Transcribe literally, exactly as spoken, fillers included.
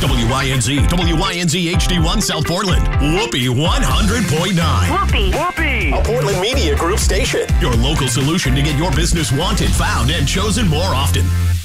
W Y N Z, W Y N Z H D one South Portland, Whoopee one hundred point nine. Whoopee. Whoopee. A Portland Media Group station. Your local solution to get your business wanted, found, and chosen more often.